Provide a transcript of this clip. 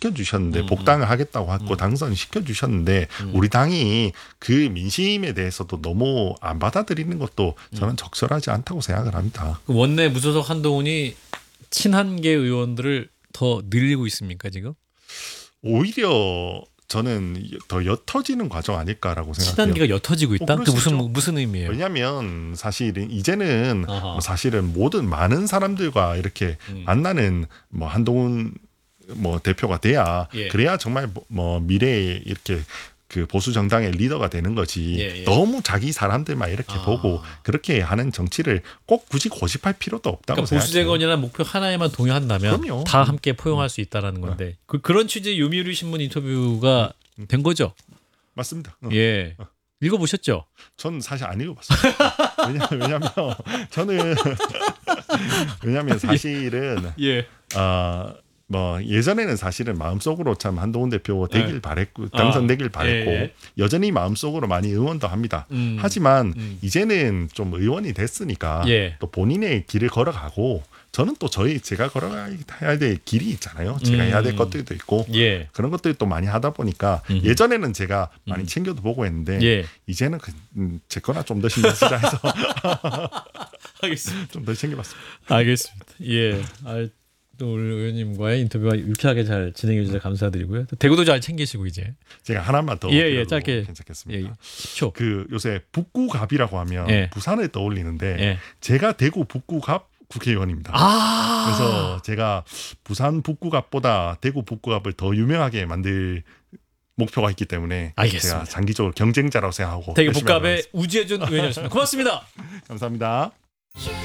시켜주셨는데 복당을 하겠다고 하고 당선시켜주셨는데 우리 당이 그 민심에 대해서도 너무 안 받아들이는 것도 저는 적절하지 않다고 생각을 합니다. 원내 무소속 한동훈이 친한계 의원들을 더 늘리고 있습니까 지금? 오히려 저는 더 옅어지는 과정 아닐까라고 생각해요. 친한계가 옅어지고 있다? 그 무슨 의미예요? 왜냐하면 사실은 이제는 아하. 사실은 모든 많은 사람들과 이렇게 만나는 뭐 한동훈 뭐 대표가 돼야 예. 그래야 정말 뭐 미래에 이렇게 그 보수 정당의 리더가 되는 거지. 예, 예. 너무 자기 사람들만 이렇게 보고 그렇게 하는 정치를 꼭 굳이 고집할 필요도 없다고 그러니까 생각해요. 보수재건이라는 목표 하나에만 동의한다면 그럼요. 다 함께 포용할 수 있다라는 건데 그런 취지의 요미우리 신문 인터뷰가 된 거죠? 맞습니다. 예. 읽어보셨죠? 전 사실 안 읽어봤어요. 왜냐면 사실은 예. 뭐 예전에는 사실은 마음속으로 참 한동훈 대표 되길 바랬고 당선되길 바랬고 예. 여전히 마음속으로 많이 응원도 합니다. 하지만 이제는 좀 의원이 됐으니까 예. 또 본인의 길을 걸어가고 저는 또 제가 걸어가야 될 길이 있잖아요. 제가 해야 될 것들도 있고 예. 그런 것들이 또 많이 하다 보니까 예전에는 제가 많이 챙겨도 보고 했는데 예. 이제는 제 거나 좀 더 신경 쓰자 해서 알겠습니다. 좀 더 챙겨봤습니다. 알겠습니다. 예. 또 우리 의원님과의 인터뷰가 유쾌하게 잘 진행해 주셔서 감사드리고요. 또 대구도 잘 챙기시고 이제. 제가 하나만 더 짧게 괜찮겠습니다. 10초. 그 요새 북구갑이라고 하면 예. 부산을 떠올리는데 예. 제가 대구 북구갑 국회의원입니다. 그래서 제가 부산 북구갑보다 대구 북구갑을 더 유명하게 만들 목표가 있기 때문에 알겠습니다. 제가 장기적으로 경쟁자라고 생각하고 대구 북갑의 우지혜준 의원이었습니다. 고맙습니다. 감사합니다.